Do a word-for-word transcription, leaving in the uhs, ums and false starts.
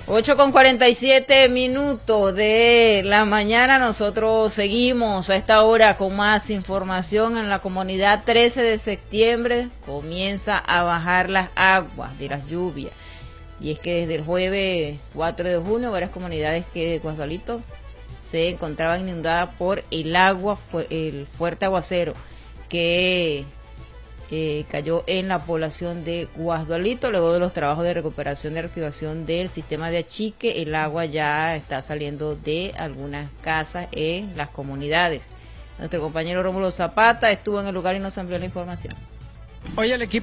ocho con cuarenta y siete minutos de la mañana. Nosotros seguimos a esta hora con más información. En la comunidad trece de septiembre comienza a bajar las aguas de las lluvias. Y es que desde el jueves cuatro de junio varias comunidades que de Guasdualito se encontraban inundadas por el agua, el fuerte aguacero que eh, cayó en la población de Guasdualito. Luego de los trabajos de recuperación y reactivación del sistema de achique, el agua ya está saliendo de algunas casas en las comunidades. Nuestro compañero Rómulo Zapata estuvo en el lugar y nos amplió la información. Hoy el equipo